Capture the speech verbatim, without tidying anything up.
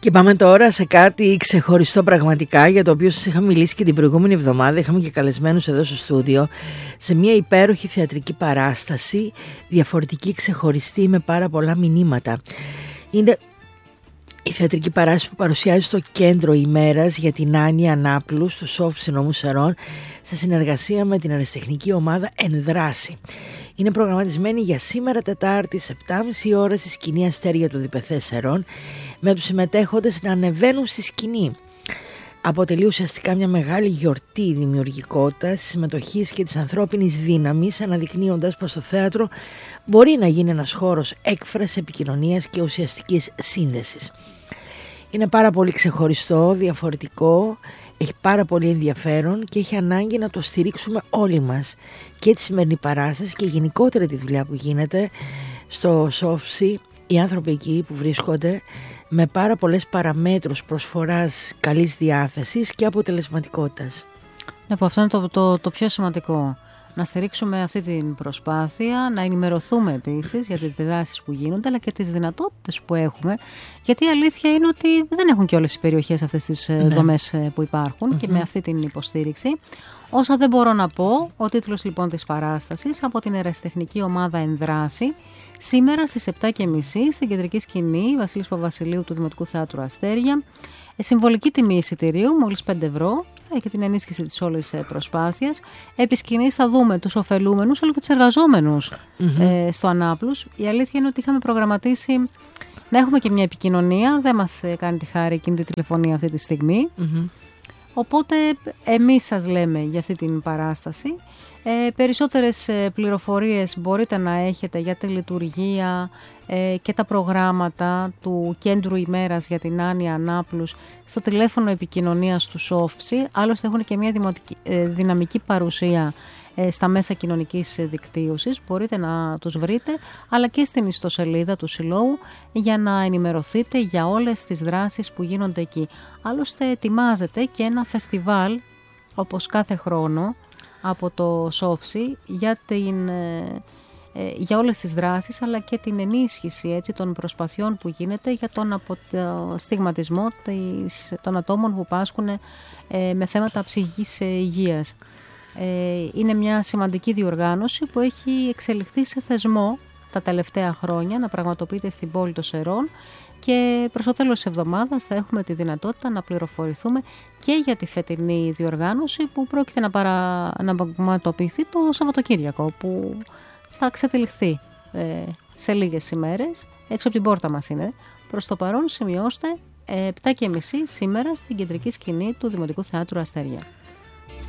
Και πάμε τώρα σε κάτι ξεχωριστό πραγματικά, για το οποίο σας είχα μιλήσει και την προηγούμενη εβδομάδα. Είχαμε και καλεσμένους εδώ στο στούντιο σε μια υπέροχη θεατρική παράσταση, διαφορετική, ξεχωριστή, με πάρα πολλά μηνύματα. Είναι η θεατρική παράσταση που παρουσιάζει στο Κέντρο ημέρας για την Άνια Ανάπλου στο Σόφ Νομού Σερών, σε συνεργασία με την αεραστεχνική ομάδα Ενδράση. Είναι προγραμματισμένη για σήμερα Τετάρτη στις επτά και μισή ώρα στη σκηνή Αστέρια του Διπεθέ Σερών, με τους συμμετέχοντες να ανεβαίνουν στη σκηνή. Αποτελεί ουσιαστικά μια μεγάλη γιορτή δημιουργικότητας, συμμετοχής και της ανθρώπινης δύναμης, αναδεικνύοντας πως το θέατρο μπορεί να γίνει ένας χώρος έκφρασης, επικοινωνίας και ουσιαστικής σύνδεσης. Είναι πάρα πολύ ξεχωριστό, διαφορετικό, έχει πάρα πολύ ενδιαφέρον και έχει ανάγκη να το στηρίξουμε όλοι μας, και τη σημερινή παράσταση και γενικότερα τη δουλειά που γίνεται στο Σόφσι, οι άνθρωποι εκεί που βρίσκονται, με πάρα πολλές παραμέτρους προσφοράς καλής διάθεσης και αποτελεσματικότητας. Ναι, αυτό είναι το, το, το πιο σημαντικό. Να στηρίξουμε αυτή την προσπάθεια, να ενημερωθούμε επίσης για τις δράσεις που γίνονται, αλλά και τις δυνατότητες που έχουμε, γιατί η αλήθεια είναι ότι δεν έχουν και όλες οι περιοχές αυτές τις ναι. δομές που υπάρχουν mm-hmm. και με αυτή την υποστήριξη. Όσα δεν μπορώ να πω, ο τίτλος λοιπόν της παράστασης από την αεραστεχνική ομάδα Ενδράση, σήμερα στις επτά και μισή στην κεντρική σκηνή Βασίλης Παπαβασιλείου του Δημοτικού Θεάτρου Αστέρια. Συμβολική τιμή εισιτηρίου, μόλις πέντε ευρώ, και την ενίσχυση της όλης προσπάθειας. Επί σκηνής θα δούμε τους ωφελούμενους, αλλά και τους εργαζόμενους mm-hmm. ε, στο Ανάπλους. Η αλήθεια είναι ότι είχαμε προγραμματίσει να έχουμε και μια επικοινωνία, δεν μας κάνει τη χάρη εκείνη τη τηλεφωνία αυτή τη στιγμή. Mm-hmm. Οπότε εμείς σας λέμε για αυτή την παράσταση. Ε, περισσότερες πληροφορίες μπορείτε να έχετε για τη λειτουργία ε, και τα προγράμματα του Κέντρου ημέρας για την Άνια Ανάπλους στο τηλέφωνο επικοινωνίας του Σόφψη. Άλλωστε έχουν και μια δημοτική, ε, δυναμική παρουσία ε, στα μέσα κοινωνικής δικτύωσης. Μπορείτε να τους βρείτε, αλλά και στην ιστοσελίδα του Συλλόγου, για να ενημερωθείτε για όλες τις δράσεις που γίνονται εκεί. Άλλωστε ετοιμάζεται και ένα φεστιβάλ, όπως κάθε χρόνο, από το Σόφσι για, την, ε, για όλες τις δράσεις, αλλά και την ενίσχυση έτσι, των προσπαθειών που γίνεται για τον αποστιγματισμό της, των ατόμων που πάσχουν ε, με θέματα ψυχικής υγείας. Ε, είναι μια σημαντική διοργάνωση που έχει εξελιχθεί σε θεσμό τα τελευταία χρόνια, να πραγματοποιείται στην πόλη των Σερών, και προς το τέλος της εβδομάδας θα έχουμε τη δυνατότητα να πληροφορηθούμε και για τη φετινή διοργάνωση που πρόκειται να, παρα... να πραγματοποιηθεί το Σαββατοκύριακο, που θα ξετυλιχθεί ε, σε λίγες ημέρες. Έξω από την πόρτα μας είναι. Προς το παρόν σημειώστε επτά και μισή σήμερα στην κεντρική σκηνή του Δημοτικού Θεάτρου Αστέρια.